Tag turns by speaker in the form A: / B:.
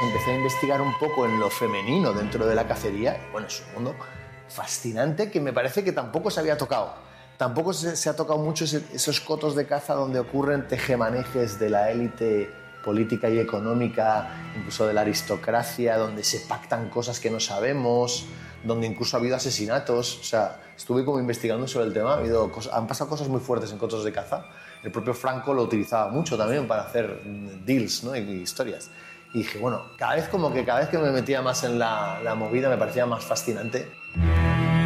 A: empecé a investigar un poco en lo femenino dentro de la cacería. Bueno, es un mundo fascinante que me parece que tampoco se había tocado. Tampoco se ha tocado mucho esos cotos de caza donde ocurren tejemanejes de la élite política y económica, incluso de la aristocracia, donde se pactan cosas que no sabemos, donde incluso ha habido asesinatos. O sea, estuve como investigando sobre el tema, han pasado cosas muy fuertes en cotos de caza. El propio Franco lo utilizaba mucho también para hacer deals, ¿no? y historias. Y dije, bueno, cada vez que me metía más en la movida me parecía más fascinante